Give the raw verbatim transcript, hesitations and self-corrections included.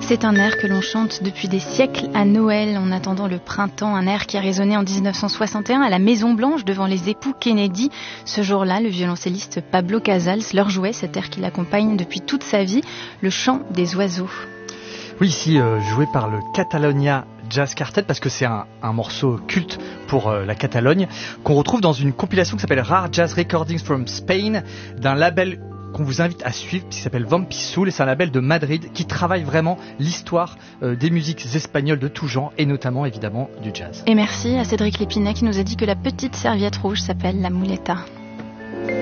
C'est un air que l'on chante depuis des siècles à Noël, en attendant le printemps, un air qui a résonné en dix-neuf cent soixante et un à la Maison Blanche devant les époux Kennedy. Ce jour-là, le violoncelliste Pablo Casals leur jouait cet air qui l'accompagne depuis toute sa vie, le chant des oiseaux. Oui, ici euh, joué par le Catalonia Jazz Quartet, parce que c'est un, un morceau culte pour euh, la Catalogne, qu'on retrouve dans une compilation qui s'appelle Rare Jazz Recordings from Spain, d'un label qu'on vous invite à suivre, qui s'appelle Vampi Soul, et c'est un label de Madrid qui travaille vraiment l'histoire euh, des musiques espagnoles de tout genre, et notamment évidemment du jazz. Et merci à Cédric Lépinet qui nous a dit que la petite serviette rouge s'appelle la muleta.